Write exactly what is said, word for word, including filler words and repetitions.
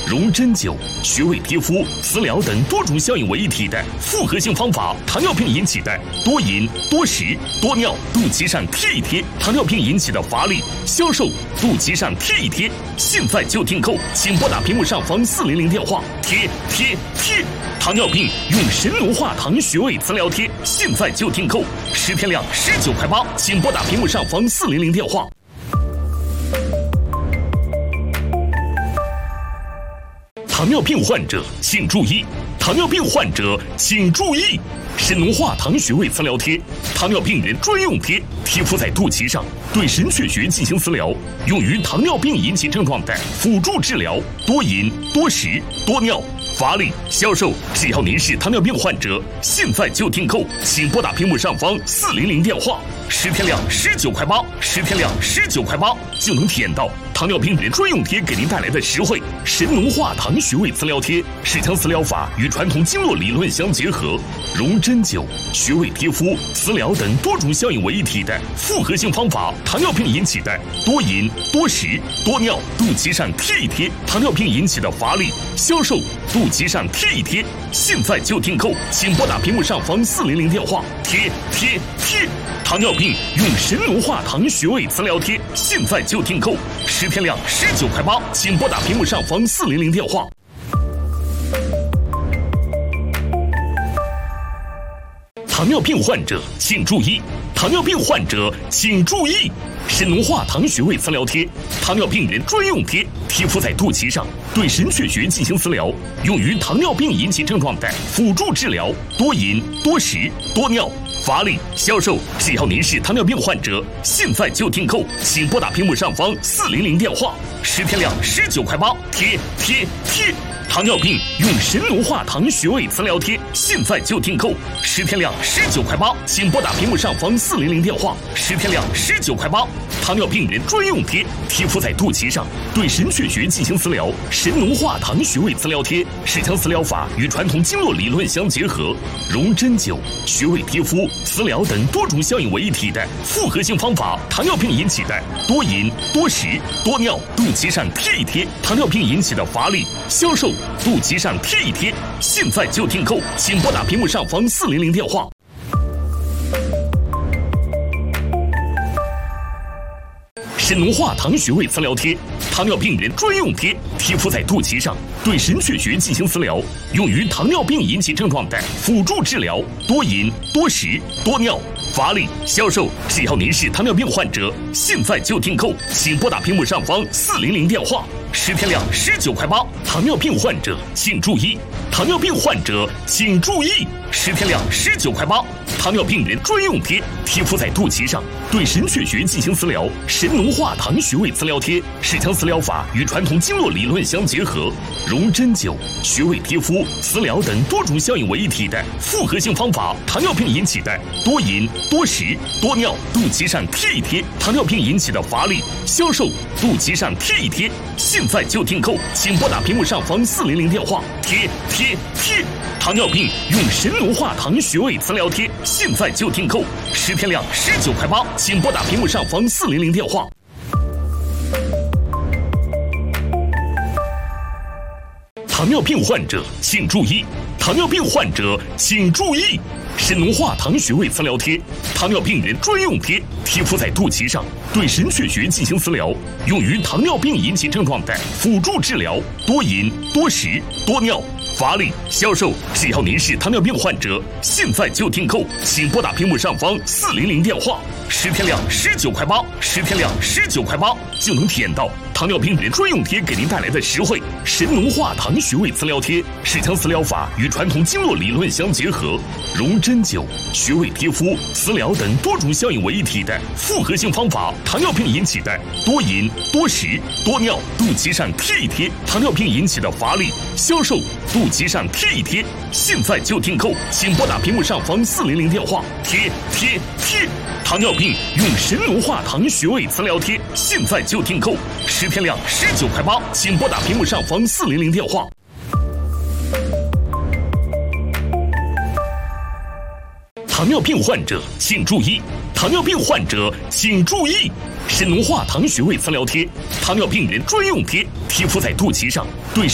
溶针灸、穴位贴敷、磁疗等多种效应为一体的复合性方法。糖尿病引起的多饮、多食、多尿，肚脐上贴一贴；糖尿病引起的乏力、消瘦，肚脐上贴一贴。现在就订购，请拨打屏幕上方四零零电话，贴贴贴。糖尿病用神农化糖穴位磁疗贴，现在就订购，十天量十九块八，请拨打屏幕上方四零零电话。糖尿病患者请注意！糖尿病患者请注意！神农化糖穴位磁疗贴，糖尿病人专用贴，贴敷在肚脐上，对神阙穴进行磁疗，用于糖尿病引起症状的辅助治疗。多饮、多食、多尿、乏力、消瘦，只要您是糖尿病患者，现在就订购，请拨打屏幕上方四零零电话，十天量十九块八，十天量十九块八就能体验到糖尿病人专用贴给您带来的实惠。神农化糖穴位磁疗贴是将磁疗法与传统经络理论相结合，溶针灸、穴位贴敷、磁疗等多种效应为一体的复合性方法。糖尿病引起的多饮、多食、多尿，肚脐上贴一贴；糖尿病引起的乏力、消瘦，肚脐上贴一贴。现在就订购，请拨打屏幕上方四零零电话，贴贴贴。糖尿病用神农化糖穴位磁疗贴，现在就订购，十天量十九块八，请拨打屏幕上方四零零电话。糖尿病患者请注意！糖尿病患者请注意！神农化糖穴位磁疗贴，糖尿病人专用贴，贴敷在肚脐上，对神阙穴进行磁疗，用于糖尿病引起症状的辅助治疗。多饮、多食、多尿、乏力、消瘦，只要您是糖尿病患者，现在就订购，请拨打屏幕上方四零零电话，十天量十九块八，贴贴贴。糖尿病用神农化糖穴位磁疗贴，现在就订购，十天量十九块八，请拨打屏幕上方四零零电话，十天量十九块八。糖尿病人专用贴，贴敷在肚脐上，对神阙穴进行磁疗。神农化糖穴位磁疗贴是将磁疗法与传统经络理论相结合，溶针灸、穴位贴敷、磁疗等多种效应为一体的复合性方法。糖尿病引起的多饮、多食、多尿，肚脐上贴一贴；糖尿病引起的乏力、消瘦，肚脐上贴一贴。现在就订购，请拨打屏幕上方四零零电话。神农化糖穴位磁疗贴，糖尿病人专用贴，贴敷在肚脐上，对神阙穴进行磁疗，用于糖尿病引起症状的辅助治疗。多饮、多食、多尿、乏力、消瘦，只要您是糖尿病患者，现在就订购，请拨打屏幕上方四零零电话，十天量十九块八。糖尿病患者请注意！糖尿病患者请注意！十天量十九块八，糖尿病人专用贴，贴敷在肚脐上，对神阙穴进行磁疗。神农化糖穴位磁疗贴是将磁疗法与传统经络理论相结合，溶针灸、穴位贴敷、磁疗等多种效应为一体的复合性方法。糖尿病引起的多饮、多食、多尿，肚脐上贴一贴；糖尿病引起的乏力、消瘦，肚脐上贴一贴。现在就订购，请拨打屏幕上方四零零电话，贴贴贴。糖尿病用神农化糖穴位磁疗贴，现在就订购，十天量十九块八，请拨打屏幕上方四零零电话。糖尿病患者请注意！糖尿病患者请注意！神农化糖穴位磁疗贴，糖尿病人专用贴，贴敷在肚脐上，对神阙穴进行磁疗，用于糖尿病引起症状的辅助治疗。多饮、多食、多尿、乏力、消瘦，只要您是糖尿病患者，现在就订购，请拨打屏幕上方四零零电话，十天量十九块八，十天量十九块八就能体验到糖尿病人专用贴给您带来的实惠。神农化糖穴位磁疗贴是将磁疗法与传统经络理论相结合，溶针灸、穴位贴敷、磁疗等多种效应为一体的复合性方法。糖尿病引起的多饮、多食、多尿，肚脐上贴一贴；糖尿病引起的乏力、消瘦，肚脐上贴一贴。现在就订购，请拨打屏幕上方四零零电话，贴贴贴。糖尿病用神农化糖穴位磁疗贴，现在就订购，十天量十九块八，请拨打屏幕上方四零零电话。糖尿病患者请注意！糖尿病患者请注意！神农化糖穴位磁疗贴，糖尿病人专用贴，贴敷在肚脐上，对